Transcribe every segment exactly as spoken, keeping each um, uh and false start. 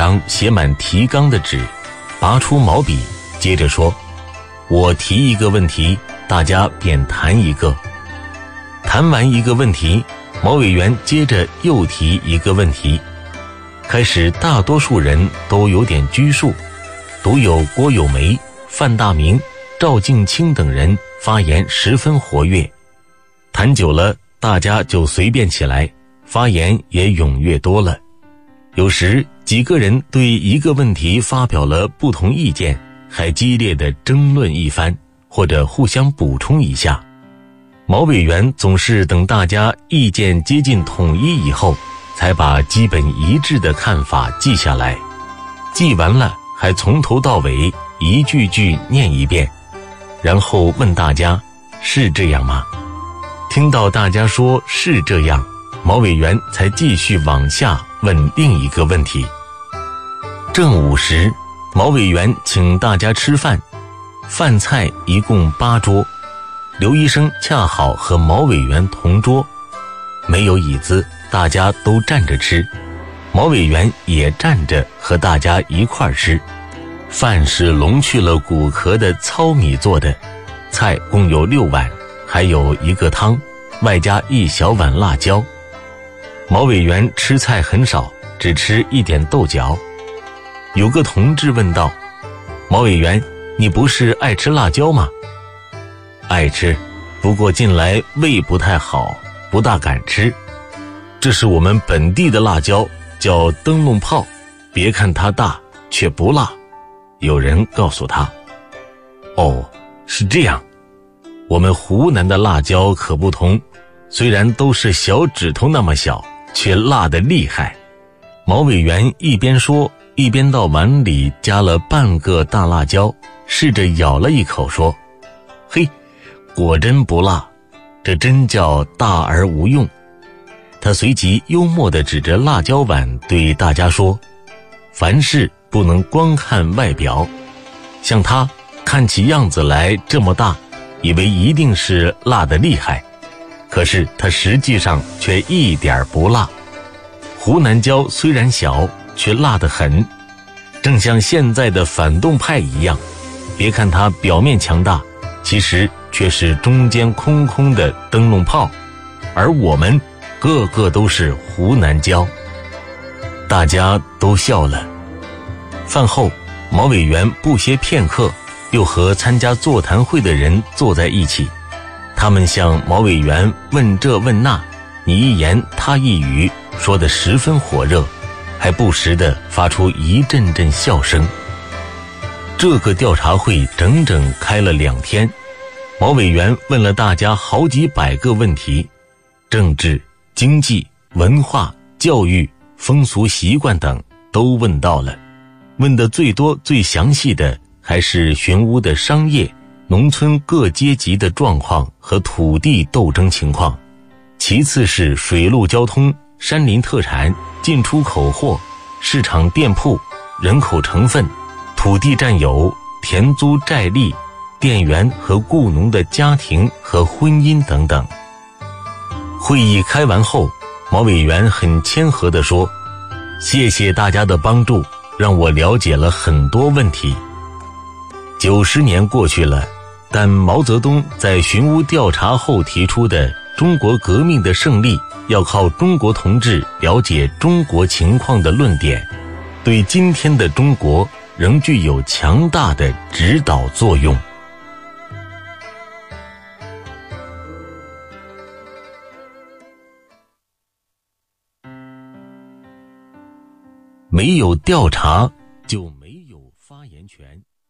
张写满提纲的纸，拔出毛笔，接着说：我提一个问题，大家便谈一个。谈完一个问题，毛委员接着又提一个问题。开始大多数人都有点拘束，独有郭有梅、范大明、赵静清等人发言十分活跃。谈久了，大家就随便起来，发言也踊跃多了。有时几个人对一个问题发表了不同意见，还激烈地争论一番，或者互相补充一下。毛委员总是等大家意见接近统一以后，才把基本一致的看法记下来。记完了，还从头到尾一句句念一遍，然后问大家：是这样吗？听到大家说是这样，毛委员才继续往下问另一个问题。正午时，毛委员请大家吃饭，饭菜一共八桌，刘医生恰好和毛委员同桌，没有椅子，大家都站着吃，毛委员也站着和大家一块儿吃。饭是笼去了骨壳的糙米做的，菜共有六碗，还有一个汤，外加一小碗辣椒。毛委员吃菜很少，只吃一点豆角。有个同志问道：毛委员，你不是爱吃辣椒吗？爱吃，不过近来胃不太好，不大敢吃。这是我们本地的辣椒，叫灯笼泡，别看它大，却不辣。有人告诉他：哦，是这样，我们湖南的辣椒可不同，虽然都是小指头那么小，却辣得厉害。毛委员一边说，一边到碗里加了半个大辣椒，试着咬了一口，说：嘿，果真不辣，这真叫大而无用。他随即幽默地指着辣椒碗对大家说：凡事不能光看外表，像他看起样子来这么大，以为一定是辣得厉害，可是它实际上却一点不辣。湖南椒虽然小，却辣得很，正像现在的反动派一样，别看它表面强大，其实却是中间空空的灯笼泡，而我们个个都是湖南椒。大家都笑了。饭后，毛委员不歇片刻，又和参加座谈会的人坐在一起。他们向毛委员问这问那，你一言他一语，说得十分火热，还不时地发出一阵阵笑声。这个调查会整整开了两天，毛委员问了大家好几百个问题，政治、经济、文化、教育、风俗习惯等都问到了。问得最多最详细的还是寻乌的商业、农村各阶级的状况和土地斗争情况，其次是水陆交通、山林特产、进出口货、市场店铺、人口成分、土地占有、田租债利、店员和雇农的家庭和婚姻等等。会议开完后，毛委员很谦和地说：谢谢大家的帮助，让我了解了很多问题。九十年过去了，但毛泽东在寻乌调查后提出的中国革命的胜利要靠中国同志了解中国情况的论点，对今天的中国仍具有强大的指导作用。没有调查，就没有发言权。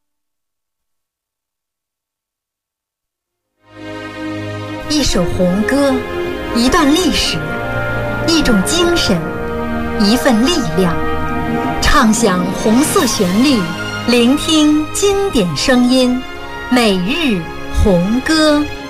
一首红歌，一段历史，一种精神，一份力量。唱响红色旋律，聆听经典声音，每日红歌。